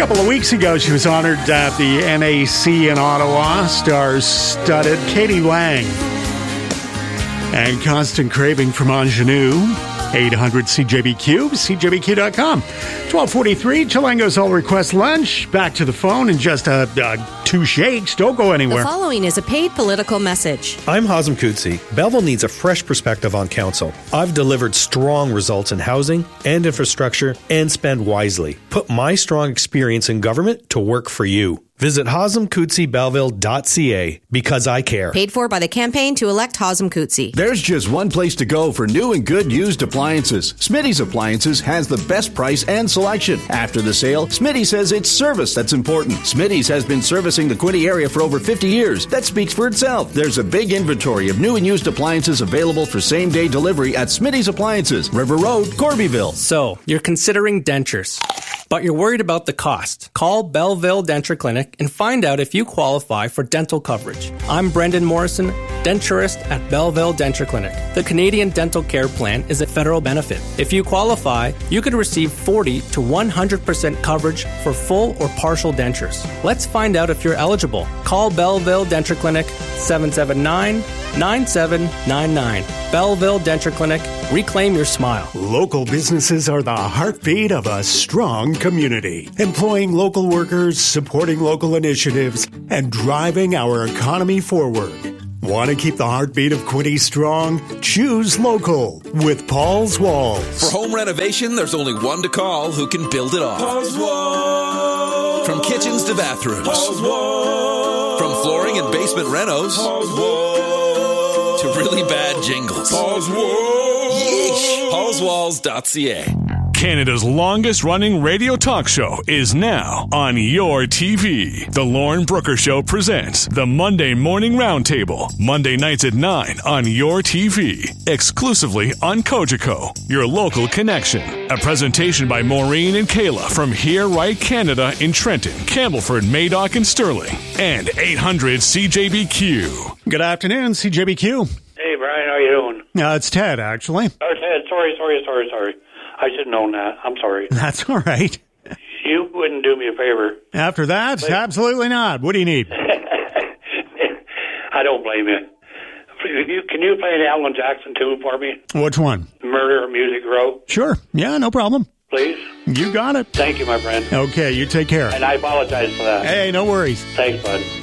couple of weeks ago, she was honored at the NAC in Ottawa. Star-studded Katie Lang and Constant Craving from Ingenue. 800-CJBQ, CJBQ.com. 12:43, Chilango's All Request Lunch. Back to the phone in just 2 shakes. Don't go anywhere. The following is a paid political message. I'm Hazem Kutsi. Belleville needs a fresh perspective on council. I've delivered strong results in housing and infrastructure and spend wisely. Put my strong experience in government to work for you. Visit HazemKutsiBelleville.ca because I care. Paid for by the campaign to elect Hazem Kutsi. There's just one place to go for new and good used appliances. Smitty's Appliances has the best price and selection. After the sale, Smitty says it's service that's important. Smitty's has been servicing the Quinte area for over 50 years. That speaks for itself. There's a big inventory of new and used appliances available for same-day delivery at Smitty's Appliances, River Road, Corbyville. So, you're considering dentures, but you're worried about the cost. Call Belleville Denture Clinic and find out if you qualify for dental coverage. I'm Brendan Morrison, denturist at Belleville Denture Clinic. The Canadian Dental Care Plan is a federal benefit. If you qualify, you could receive 40 to 100% coverage for full or partial dentures. Let's find out if you're eligible. Call Belleville Denture Clinic 779-9799. Belleville Denture Clinic. Reclaim your smile. Local businesses are the heartbeat of a strong community. Employing local workers, supporting local initiatives, and driving our economy forward. Want to keep the heartbeat of Quinte strong? Choose local with Paul's Walls. For home renovation, there's only one to call who can build it all. Paul's Walls. From kitchens to bathrooms. Paul's Walls. From flooring and basement renos. Paul's Walls. To really bad jingles. Paul's Walls. Yeesh. Paul'sWalls.ca. Canada's longest-running radio talk show is now on your TV. The Lauren Brooker Show presents the Monday Morning Roundtable, Monday nights at 9 on your TV, exclusively on Cogeco, your local connection. A presentation by Maureen and Kayla from Here Right Canada in Trenton, Campbellford, Madoc, and Sterling, and 800-CJBQ. Good afternoon, CJBQ. Hey, Brian, how you doing? It's Ted, actually. Oh, Ted, sorry. I should have known that. I'm sorry. That's all right. You wouldn't do me a favor. After that, absolutely not. What do you need? I don't blame you. Can you play an Alan Jackson tune for me? Which one? Murder at Music Row. Sure. Yeah, no problem. Please? You got it. Thank you, my friend. Okay, you take care. And I apologize for that. Hey, no worries. Thanks, bud.